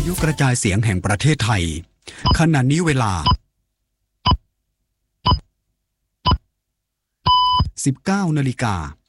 ยุกระจายเสียงแห่งประเทศไทยขณะนี้เวลา 19 นาฬิกา